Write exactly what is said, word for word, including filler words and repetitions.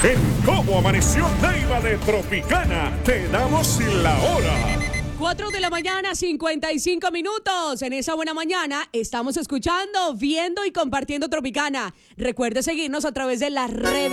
En Cómo Amaneció Neiva de Tropicana, te damos la hora. cuatro de la mañana, cincuenta y cinco minutos. En esa buena mañana estamos escuchando, viendo y compartiendo Tropicana. Recuerde seguirnos a través de las redes.